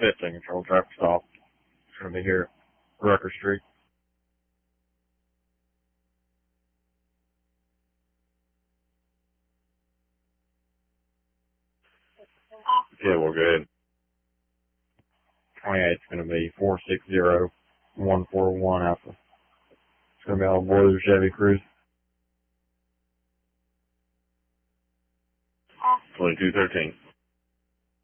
15 control, traffic stop. It's going to be here, Rucker Street. Yeah, we're good. 28 is going to be 460141 Alpha. It's going to be all aboard the Chevy Cruze. 2213.